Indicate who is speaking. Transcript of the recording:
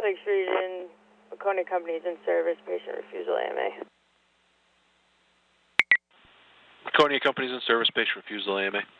Speaker 1: Lakes Region, Laconia Companies in service, patient refusal AMA.
Speaker 2: Laconia Companies in service, patient refusal AMA.